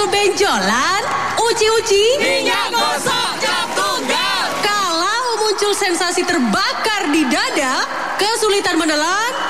Pegel benjolan, uci-uci, minyak gosok cap tunggal. kalau muncul sensasi terbakar di dada, kesulitan menelan,